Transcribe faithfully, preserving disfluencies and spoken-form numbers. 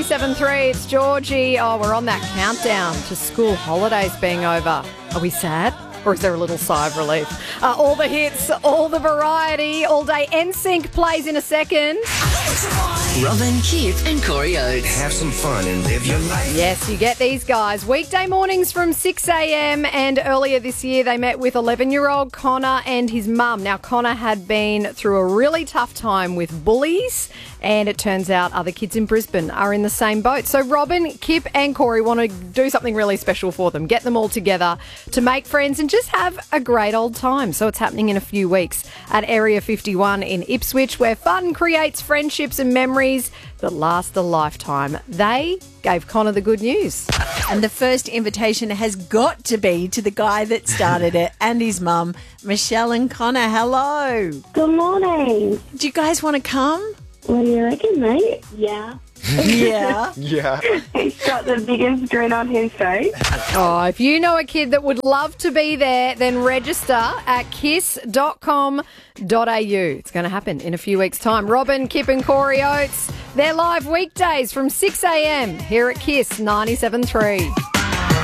seven three, it's Georgie. Oh, we're on that countdown to school holidays being over. Are we sad? Or is there a little sigh of relief? Uh, all the hits, all the variety, all day. N Sync plays in a second. Robin, Kip and Corey Oates. Have some fun and live your life. Yes, you get these guys. Weekday mornings from six a.m. and earlier this year they met with eleven-year-old Connor and his mum. Now, Connor had been through a really tough time with bullies, and it turns out other kids in Brisbane are in the same boat. So Robin, Kip and Corey want to do something really special for them, get them all together to make friends and just have a great old time. So it's happening in a few weeks at Area fifty-one in Ipswich, where fun creates friendships and memories that last a lifetime. They gave Connor the good news. And the first invitation has got to be to the guy that started it and his mum, Michelle and Connor. Hello. Good morning. Do you guys want to come? What do you reckon, mate? Yeah. Yeah. Yeah. He's got the biggest grin on his face. Oh, if you know a kid that would love to be there, then register at kiss dot com dot a u. It's going to happen in a few weeks' time. Robin, Kip and Corey Oates, they're live weekdays from six a.m. here at Kiss ninety-seven point three.